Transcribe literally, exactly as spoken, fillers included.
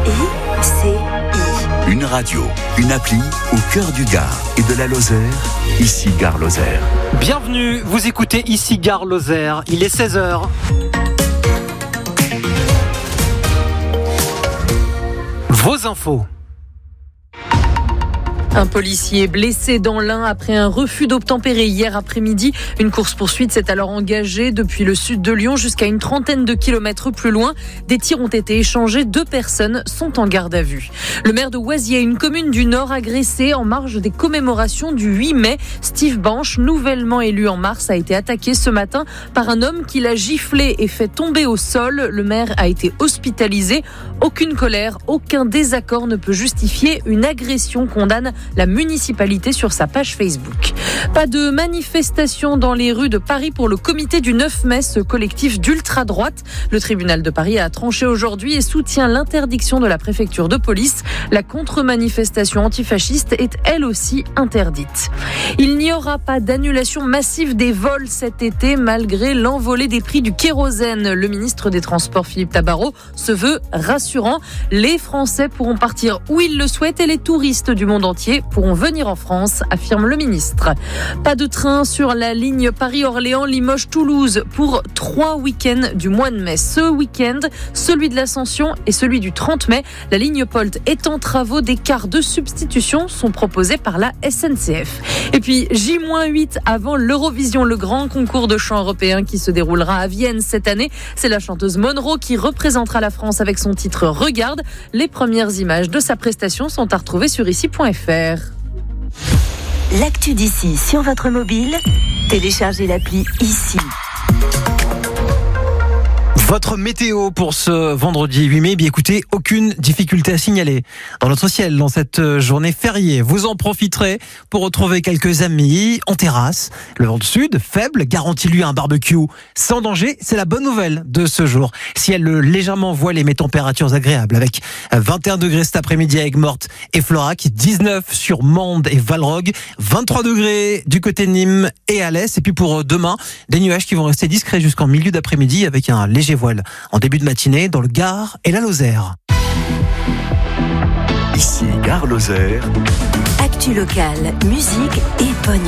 I C I. Une radio, une appli au cœur du Gard et de la Lozère, ici Gare Lozère. Bienvenue, vous écoutez ici Gare Lozère, il est seize heures. Vos infos. Un policier blessé dans l'Ain après un refus d'obtempérer hier après-midi. Une course-poursuite s'est alors engagée depuis le sud de Lyon jusqu'à une trentaine de kilomètres plus loin. Des tirs ont été échangés. Deux personnes sont en garde à vue. Le maire de Oisier, une commune du Nord agressée en marge des commémorations du huit mai. Steve Banche, nouvellement élu en mars, a été attaqué ce matin par un homme qui l'a giflé et fait tomber au sol. Le maire a été hospitalisé. Aucune colère, aucun désaccord ne peut justifier une agression, condamne la municipalité sur sa page Facebook. Pas de manifestation dans les rues de Paris pour le comité du neuf mai, ce collectif d'ultra-droite. Le tribunal de Paris a tranché aujourd'hui et soutient l'interdiction de la préfecture de police. La contre-manifestation antifasciste est elle aussi interdite. Il n'y aura pas d'annulation massive des vols cet été malgré l'envolée des prix du kérosène. Le ministre des Transports, Philippe Tabarot, se veut rassurant. Les Français pourront partir où ils le souhaitent et les touristes du monde entier pourront venir en France, affirme le ministre. Pas de train sur la ligne Paris-Orléans-Limoges-Toulouse pour trois week-ends du mois de mai. Ce week-end, celui de l'Ascension et celui du trente mai. La ligne Polt est en travaux. Des cars de substitution sont proposés par la S N C F. Et puis J huit avant l'Eurovision, le grand concours de chant européen qui se déroulera à Vienne cette année. C'est la chanteuse Monroe qui représentera la France avec son titre Regarde. Les premières images de sa prestation sont à retrouver sur ici point f r. L'actu d'ici sur votre mobile, téléchargez l'appli ici. Votre météo pour ce vendredi huit mai, bien écoutez, aucune difficulté à signaler dans notre ciel dans cette journée fériée. Vous en profiterez pour retrouver quelques amis en terrasse. Le vent du sud, faible, garantit-lui un barbecue sans danger. C'est la bonne nouvelle de ce jour. Ciel légèrement voilé, mais températures agréables avec vingt et un degrés cet après-midi à Aigues-Mortes et Florac, dix-neuf sur Mende et Valrogue, vingt-trois degrés du côté de Nîmes et Alès. Et puis pour demain, des nuages qui vont rester discrets jusqu'en milieu d'après-midi avec un léger voile en début de matinée dans le Gard et la Lozère. Ici Gare Lozère. Actu locale, musique et bonne